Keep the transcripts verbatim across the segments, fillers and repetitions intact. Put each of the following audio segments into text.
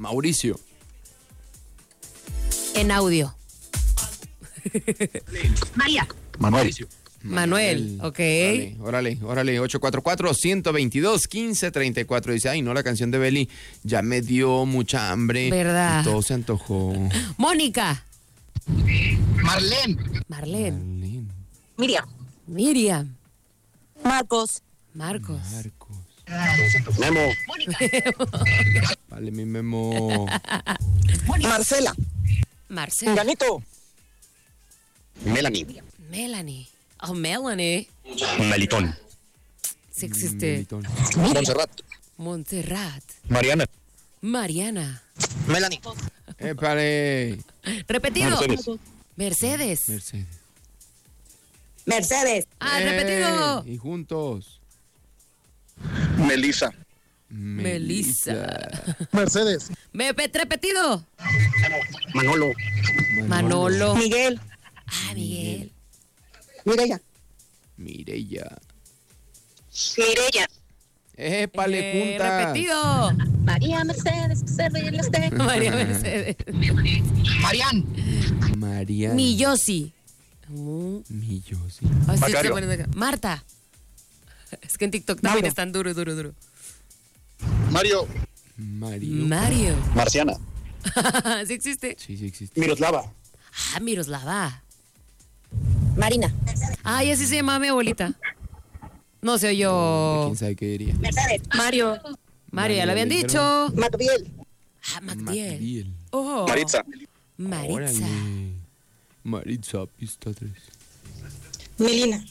Mauricio. En audio. María. Manuel. Manuel, ok. Órale, órale, órale. ocho cuatro cuatro, uno dos dos, uno cinco tres cuatro. Dice, ay, no, la canción de Beli ya me dio mucha hambre. ¿Verdad? Y todo se antojó. Mónica. Marlene. Marlene. Marlene. Miriam. Miriam. Marcos. Marcos. Marcos. Memo. Vale, mi Memo. Marcela. Marcela. Ganito. Melanie. Melanie. Oh, Melanie. Melitón. Sí existe. Melitón. Montserrat. Montserrat. Mariana. Mariana. Melanie. Épale. Repetido. Mercedes. Mercedes. Mercedes. Mercedes. Ah, Eh, repetido. Y juntos. Melissa. Melissa. Mercedes. Me pe- repetido. Manolo. Manolo. Miguel. Ah, Miguel. Mireya. Mireya. Mireya. Épale, Eh, juntas. repetido. María Mercedes. Servirle usted. María Mercedes. Marian. Mariana. Millosi. Mm. Millosi. Ay, sí, Macario. está poniendo acá. Marta. Es que en TikTok también están duro, duro, duro. Mario. Mario. Mario. Marciana. ¿Sí existe? Sí, sí existe. Miroslava. Ah, Miroslava. Marina. Ay, así se llamaba mi abuelita. No sé yo. ¿Quién sabe qué diría? Mercedes. Mario. Mario, ya lo habían Mario, dicho. Macbiel. Ah, Macdiel. Macdiel. Oh. Maritza. Maritza. Órale. Maritza, pista tres. Melina.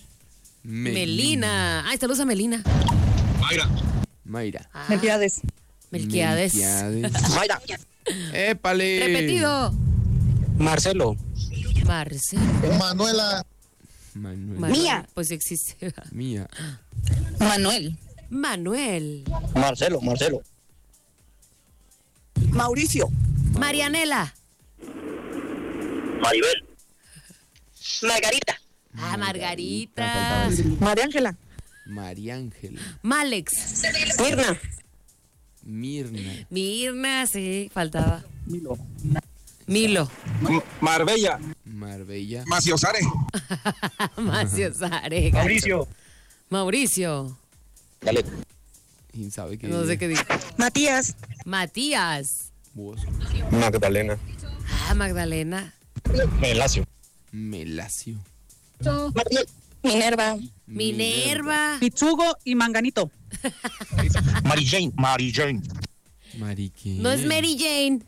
Melina. Ay, saludos a Melina. Mayra. Mayra. Ah, Melquiades. Melquiades. Melquiades. Mayra. Épale. Repetido. Marcelo. Marcelo. Manuela. Manuel. Manuel. Mía. Pues sí existe. Mía. Manuel. Manuel. Marcelo. Marcelo. Mauricio. Marianela. Maribel. Margarita. Ah, Margarita. Faltaba ese. María Ángela. María Ángela. Malex. Mirna. Mirna. Mirna, sí, faltaba. Milo. Milo. Marbella. Marbella. Maciosare. Macio Zare. Mauricio. Mauricio. Galet. ¿Quién sabe qué No sé diría? qué dijo. Matías. Matías. Vos. Magdalena. Ah, Magdalena. Melacio. Melacio. Martiel. Minerva. Minerva. Pitsugo y Manganito. Mary Jane. Mary Jane. Marique. No es Mary Jane.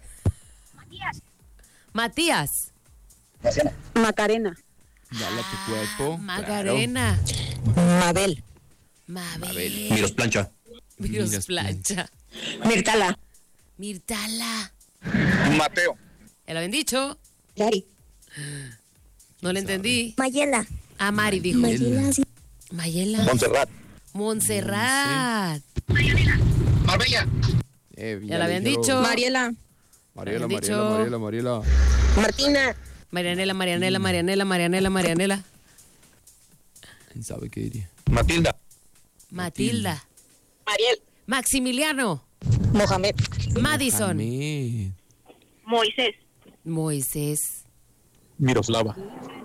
Matías. Macarena. Dale a tu cuerpo. Macarena. Mabel. Mabel. Miros Plancha. Miros Miros Plancha. Mirtala. Mirtala. Mateo. ¿Ya lo habían dicho? Yari. No le entendí. Mayela. Ah, Mari dijo. Mayela. Mayela. Montserrat. Montserrat. Marbella. Eh, Ya lo habían dijeron. dicho. Mariela. Mariela, habían Mariela, dicho. Mariela, Mariela. Martina. Marianela, Marianela, Marianela, Marianela, Marianela. ¿Quién sabe qué diría? Matilda. Matilda. Mariel. Maximiliano. Mohamed. Madison. Mohamed. Moisés. Moisés. Miroslava.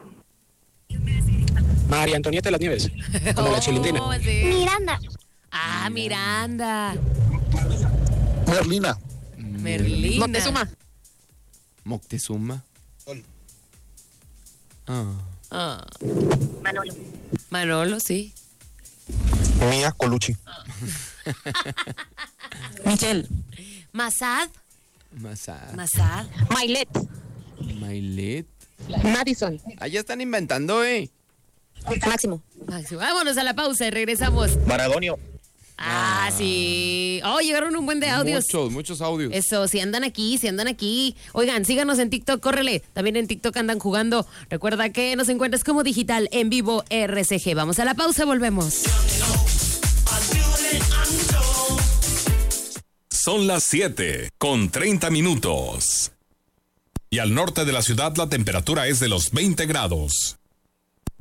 María Antonieta de las Nieves. Como la chilindrina. Oh, sí. Miranda. Ah, Miranda. Merlina. Merlina. Moctezuma. Moctezuma. Ah. Ah, Manolo. Manolo, sí. Mía Colucci. Michelle. Masad. Masad. Masad. Mailet. Mailet. Madison. Ah, ya están inventando, eh. Máximo. Máximo. Vámonos a la pausa y regresamos. Maradonio. Ah, sí. Oh, llegaron un buen de audios. Muchos, muchos audios. Eso, si andan aquí, si andan aquí. Oigan, síganos en TikTok, córrele. También en TikTok andan jugando. Recuerda que nos encuentras como Digital en Vivo R C G. Vamos a la pausa, volvemos. Son las siete con treinta minutos. Y al norte de la ciudad la temperatura es de los veinte grados.